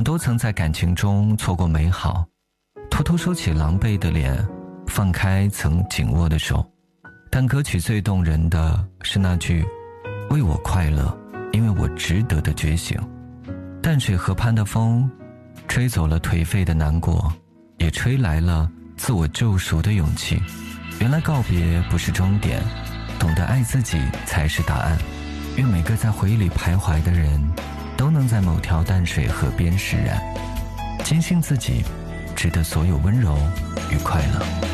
都曾在感情中错过美好，偷偷收起狼狈的脸，放开曾紧握的手。但歌曲最动人的是那句为我快乐，因为我值得的觉醒。淡水河畔的风吹走了颓废的难过，也吹来了自我救赎的勇气。原来告别不是终点，懂得爱自己才是答案。愿每个在回忆里徘徊的人都能在某条淡水河边释然，坚信自己值得所有温柔与快乐。